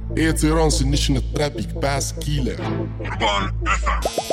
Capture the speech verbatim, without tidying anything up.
Et Tehran, c'est Nation Trap, Bass Killer. Urban F M.